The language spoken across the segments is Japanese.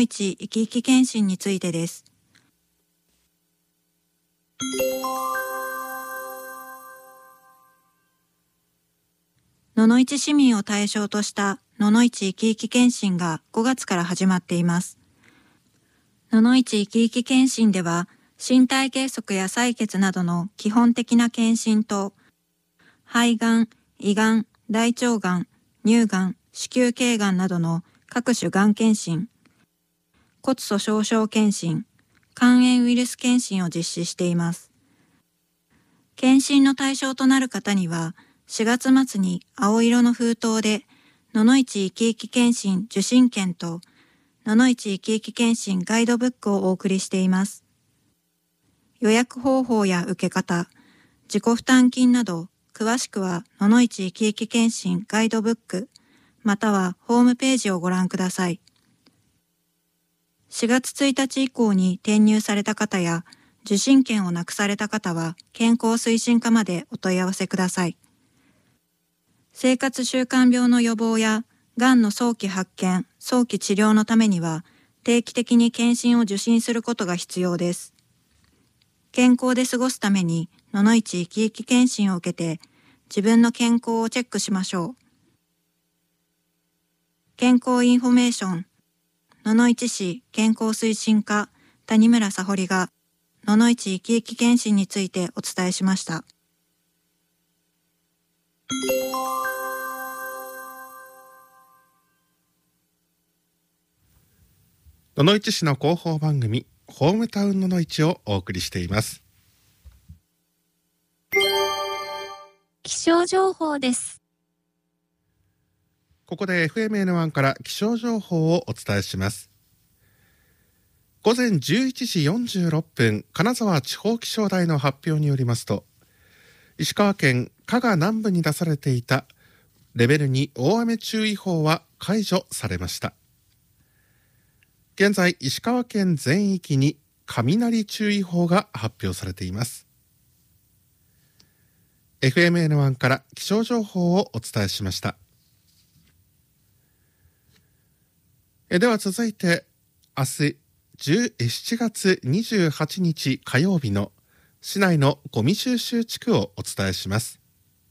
市いきいき検診についてです。野々市市民を対象とした野々市いきいき検診が5月から始まっています。野々市いきいき検診では、身体計測や採血などの基本的な検診と、肺がん、胃がん、大腸がん、乳がん、子宮頸がんなどの各種がん検診、骨粗しょう症検診、肝炎ウイルス検診を実施しています。検診の対象となる方には、4月末に青色の封筒で、野々市いきいき検診受診券と、野々市いきいき検診ガイドブックをお送りしています。予約方法や受け方、自己負担金など、詳しくは野々市いきいき検診ガイドブック、またはホームページをご覧ください。4月1日以降に転入された方や、受診券をなくされた方は、健康推進課までお問い合わせください。生活習慣病の予防や、がんの早期発見、早期治療のためには、定期的に検診を受診することが必要です。健康で過ごすために、野々市いきいき検診を受けて、自分の健康をチェックしましょう。健康インフォメーション、野々市市健康推進課谷村沙穂が、野々市いきいき検診についてお伝えしました。 野々市市の広報番組ホームタウン野々市をお送りしています。 気象情報です。 ここで FMN1 から気象情報をお伝えします。午前11時46分、金沢地方気象台の発表によりますと、石川県加賀南部に出されていたレベル2大雨注意報は解除されました。現在、石川県全域に雷注意報が発表されています。FMN1 から気象情報をお伝えしました。では続いて、明日7月28日火曜日の市内のゴミ収集地区をお伝えします。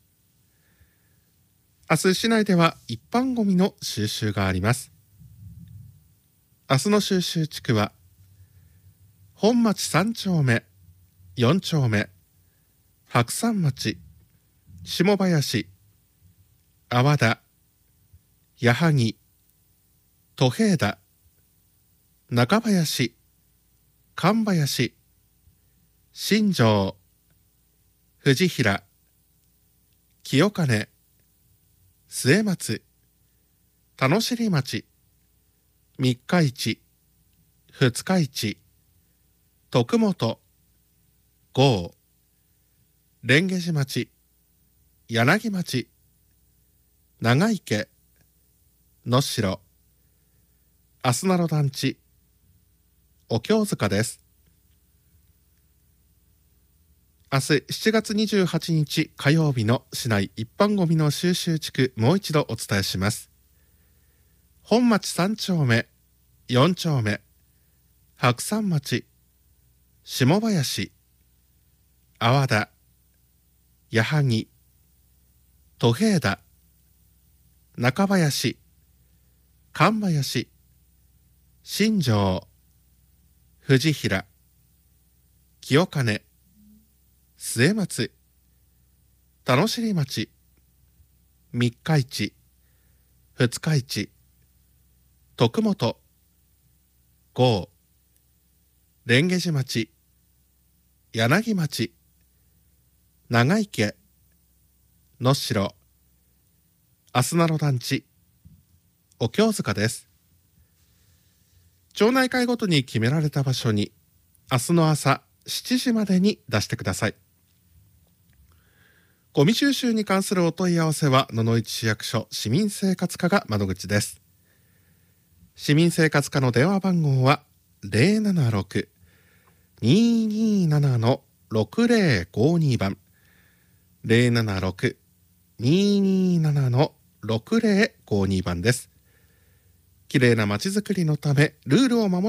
明日市内では一般ゴミの収集があります。明日の収集地区は、本町3丁目、4丁目、白山町、下林、阿波田、矢作、戸平田、中林、神林、新庄、藤平、清金、末松、田野尻町、三日市、二日市、徳本、郷、蓮華寺町、柳町、長池、能代、あすなろ団地、お経塚です。明日7月28日火曜日の市内一般ゴミの収集地区、もう一度お伝えします。本町3丁目、4丁目、白山町、下林、阿波田、矢作、戸平田、中林、神林、新庄、藤平、清金、末松、田野尻町、三日市、二日市、徳本、郷、蓮華寺町、柳町、長池、能代、あすなろ団地、お経塚です。町内会ごとに決められた場所に明日の朝7時までに出してください。ゴミ収集に関するお問い合わせは野々市市役所市民生活課が窓口です。市民生活課の電話番号は 076-227-6052 番 076-227-6052 番です。 きれいなまちづくりのためルールを守